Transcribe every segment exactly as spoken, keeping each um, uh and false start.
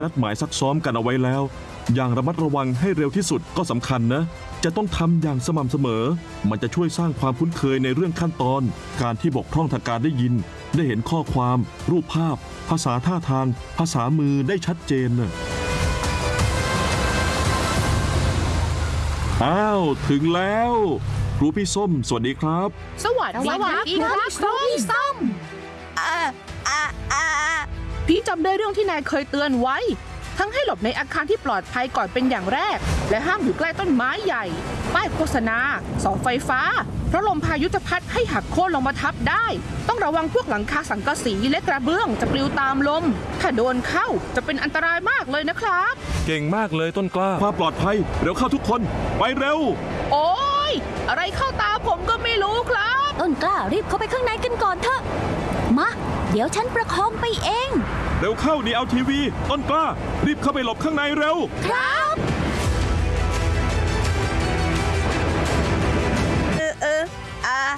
นัดหมายซักซ้อมกันเอาไว้แล้วอย่างระมัดระวังให้เร็วที่สุดก็สำคัญนะจะต้องทำอย่างสม่ำเสมอมันจะช่วยสร้างความคุ้นเคยในเรื่องขั้นตอนการที่บกพร่องทางการได้ยินได้เห็นข้อความรูปภาพภาษาท่าทางภาษามือได้ชัดเจนนะอ้าวถึงแล้วครูพี่ส้มสวัสดีครับสวัสดีครับครูพี่ส้มอ่าอ่าอ่าพี่จำได้เรื่องที่นายเคยเตือนไว้ทั้งให้หลบในอาคารที่ปลอดภัยก่อนเป็นอย่างแรกและห้ามอยู่ใกล้ต้นไม้ใหญ่ป้ายโฆษณาเสาไฟฟ้าเพราะลมพายุจะพัดให้หักโค่นลงมาทับได้ต้องระวังพวกหลังคาสังกะสีและกระเบื้องจะปลิวตามลมถ้าโดนเข้าจะเป็นอันตรายมากเลยนะครับเก่งมากเลยต้นกล้าความปลอดภัยเร็วเข้าทุกคนไปเร็วโอ้ยอะไรเข้าตาผมก็ไม่รู้ครับต้นกล้ารีบเข้าไปข้างในกันก่อนเถอะมาเดี๋ยวฉันประคองไปเองเร็วเข้านี่เอาทีวีต้นกล้ารีบเข้าไปหลบข้างในเร็วครับเออเอออ่า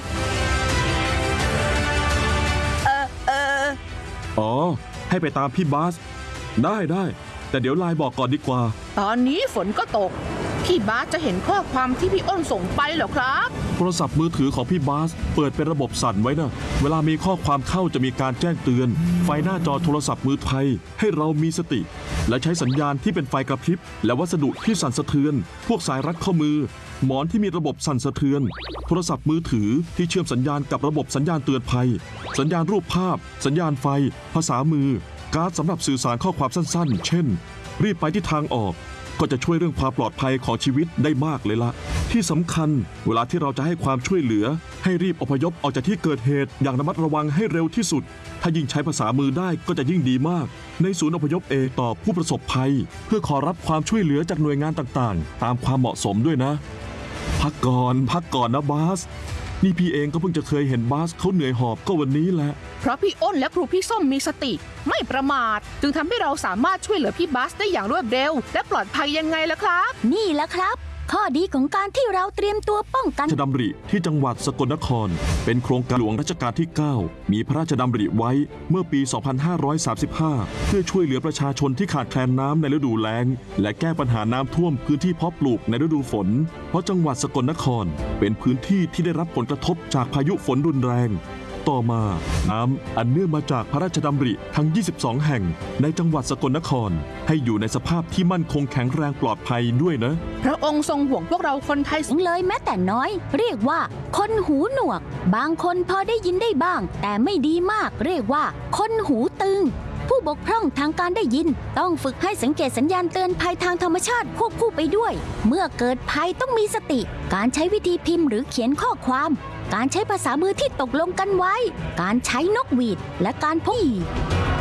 เออเอออ๋อให้ไปตามพี่บาสได้ได้แต่เดี๋ยวไลน์บอกก่อนดีกว่าตอนนี้ฝนก็ตกพี่บาสจะเห็นข้อความที่พี่อ้นส่งไปเหรอครับโทรศัพท์มือถือของพี่บาสเปิดเป็นระบบสั่นไว้นะเวลามีข้อความเข้าจะมีการแจ้งเตือนไฟหน้าจอโทรศัพท์มือถือให้เรามีสติและใช้สัญญาณที่เป็นไฟกระพริบและวัสดุที่สั่นสะเทือนพวกสายรัดข้อมือหมอนที่มีระบบสั่นสะเทือนโทรศัพท์มือถือที่เชื่อมสัญญาณกับระบบสัญญาณเตือนภัยสัญญาณรูปภาพสัญญาณไฟภาษามือการ์ดสำหรับสื่อสารข้อความสั้นๆเช่นรีบไปที่ทางออกก็จะช่วยเรื่องความปลอดภัยของชีวิตได้มากเลยละที่สำคัญเวลาที่เราจะให้ความช่วยเหลือให้รีบอพยพออกจากที่เกิดเหตุอย่างระมัดระวังให้เร็วที่สุดถ้ายิ่งใช้ภาษามือได้ก็จะยิ่งดีมากในศูนย์อพยพเองต่อผู้ประสบภัยเพื่อขอรับความช่วยเหลือจากหน่วยงานต่างๆตามความเหมาะสมด้วยนะพักก่อนพักก่อนนะบาสนี่พี่เองก็เพิ่งจะเคยเห็นบาสเขาเหนื่อยหอบก็วันนี้แหละเพราะพี่อ้นและครูพี่ส้มมีสติไม่ประมาทจึงทำให้เราสามารถช่วยเหลือพี่บาสได้อย่างรวดเร็วและปลอดภัยยังไงล่ะครับนี่แหละครับข้อดีของการที่เราเตรียมตัวป้องกันพระราชดำริที่จังหวัดสกลนครเป็นโครงการหลวงรัชกาลที่เก้ามีพระราชดำริไว้เมื่อปี สองพันห้าร้อยสามสิบห้า เพื่อช่วยเหลือประชาชนที่ขาดแคลนน้ำในฤดูแล้งและแก้ปัญหาน้ำท่วมพื้นที่เพาะปลูกในฤดูฝนเพราะจังหวัดสกลนครเป็นพื้นที่ที่ได้รับผลกระทบจากพายุฝนรุนแรงต่อมาน้ำอันเนื่องมาจากพระราชดำริทั้งยี่สิบสองแห่งในจังหวัดสกลนครให้อยู่ในสภาพที่มั่นคงแข็งแรงปลอดภัยด้วยนะพระองค์ทรงห่วงพวกเราคนไทยสูงเลยแม้แต่น้อยเรียกว่าคนหูหนวกบางคนพอได้ยินได้บ้างแต่ไม่ดีมากเรียกว่าคนหูตึงผู้บกพร่องทางการได้ยินต้องฝึกให้สังเกตสัญญาณเตือนภัยทางธรรมชาติควบคู่ไปด้วยเมื่อเกิดภัยต้องมีสติการใช้วิธีพิมพ์หรือเขียนข้อความการใช้ภาษามือที่ตกลงกันไว้การใช้นกหวีดและการพก